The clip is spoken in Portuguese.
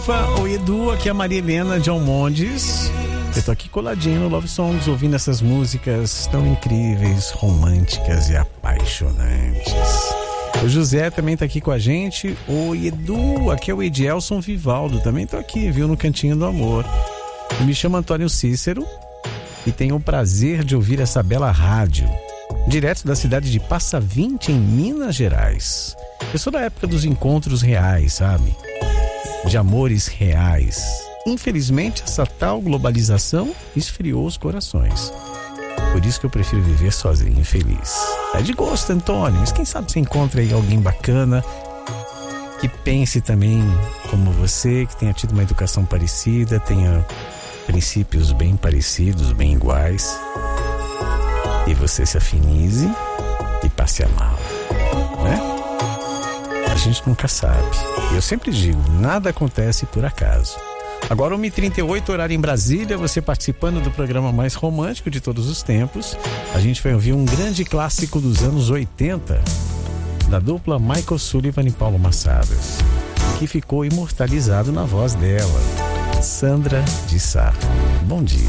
Oi, Edu, aqui é a Maria Helena John Mondes. Eu tô aqui coladinho no Love Songs, ouvindo essas músicas tão incríveis, românticas e apaixonantes. O José também tá aqui com a gente. Oi, Edu, aqui é o Edielson Vivaldo, também tô aqui, viu, no Cantinho do Amor. Eu me chamo Antônio Cícero e tenho o prazer de ouvir essa bela rádio, direto da cidade de Passa 20, em Minas Gerais. Eu sou da época dos encontros reais, sabe? De amores reais. Infelizmente, essa tal globalização esfriou os corações. Por isso que eu prefiro viver sozinho e feliz. É de gosto, Antônio, mas quem sabe você encontra aí alguém bacana que pense também como você, que tenha tido uma educação parecida, tenha princípios bem parecidos, bem iguais, e você se afinize e passe a mala, né? A gente nunca sabe. Eu sempre digo, nada acontece por acaso. Agora 1h38, horário em Brasília, você participando do programa mais romântico de todos os tempos. A gente vai ouvir um grande clássico dos anos 80, da dupla Michael Sullivan e Paulo Massadas, que ficou imortalizado na voz dela, Sandra de Sá. Bom dia.